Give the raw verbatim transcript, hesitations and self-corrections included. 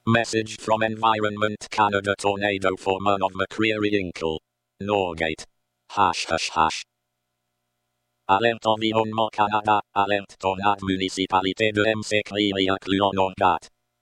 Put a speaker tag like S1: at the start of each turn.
S1: Message from Environment Canada Tornado foreman of McCreary Inkle. Norgate. Hash hash hash. Alerte Environnement Canada, alerte tornade municipalité de M C Creary incluant Norgate.